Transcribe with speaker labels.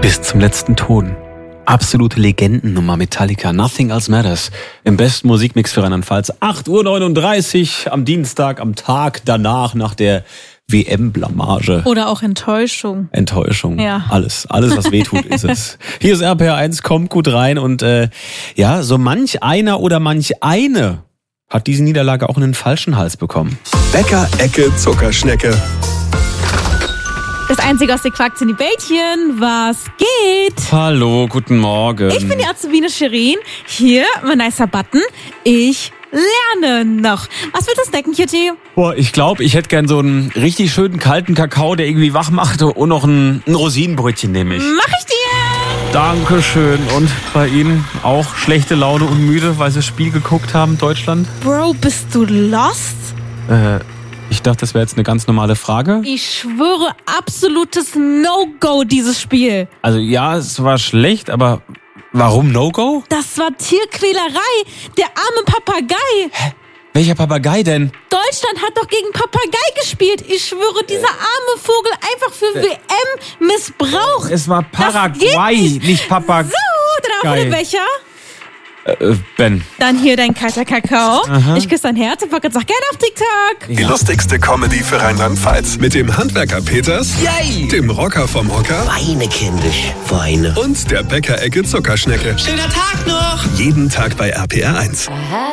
Speaker 1: Bis zum letzten Ton. Absolute Legendennummer Metallica, Nothing Else Matters. Im besten Musikmix für Rheinland-Pfalz. 8:39 Uhr am Dienstag, am Tag danach, nach der WM-Blamage.
Speaker 2: Oder auch Enttäuschung.
Speaker 1: Enttäuschung.
Speaker 2: Ja.
Speaker 1: Alles, was wehtut, ist es. Hier ist RPR1, kommt gut rein und so manch einer oder manch eine hat diese Niederlage auch in den falschen Hals bekommen.
Speaker 3: Bäcker-Ecke Zuckerschnecke.
Speaker 2: Das Einzige aus der Quark sind die Bällchen. Was geht?
Speaker 1: Hallo, guten Morgen.
Speaker 2: Ich bin die Azubine Shirin. Hier, mein nicer Button. Ich lerne noch. Was willst du snacken, Kitty?
Speaker 1: Boah, ich glaube, ich hätte gern so einen richtig schönen kalten Kakao, der irgendwie wach macht, und noch ein Rosinenbrötchen nehme ich.
Speaker 2: Mach ich dir!
Speaker 1: Dankeschön. Und bei Ihnen auch schlechte Laune und müde, weil Sie das Spiel geguckt haben, Deutschland?
Speaker 2: Bro, bist du lost?
Speaker 1: Ich dachte, das wäre jetzt eine ganz normale Frage.
Speaker 2: Ich schwöre, absolutes No-Go, dieses Spiel.
Speaker 1: Also ja, es war schlecht, aber warum No-Go?
Speaker 2: Das war Tierquälerei. Der arme Papagei.
Speaker 1: Hä? Welcher Papagei denn?
Speaker 2: Deutschland hat doch gegen Papagei gespielt. Ich schwöre, dieser arme Vogel einfach für WM missbraucht.
Speaker 1: Es war Paraguay, nicht Papagei.
Speaker 2: So, dann auch den Becher.
Speaker 1: Ben.
Speaker 2: Dann hier dein kalter Kakao. Aha. Ich küsse dein Herz und sag gerne auf TikTok.
Speaker 3: Die lustigste Comedy für Rheinland-Pfalz. Mit dem Handwerker Peters,
Speaker 4: Yay!
Speaker 3: dem Rocker vom Hocker
Speaker 4: Weine, kindisch, weine.
Speaker 3: und der Bäcker-Ecke Zuckerschnecke.
Speaker 4: Schöner Tag noch!
Speaker 3: Jeden Tag bei RPR1.